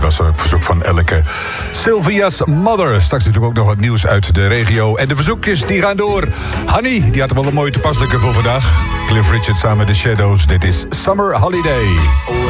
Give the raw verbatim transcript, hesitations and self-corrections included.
was op verzoek van Elke. Sylvia's Mother. Straks natuurlijk ook nog wat nieuws uit de regio. En de verzoekjes die gaan door. Hanny, die had wel een mooie toepasselijke voor vandaag. Cliff Richard samen met The Shadows. Dit is Summer Holiday.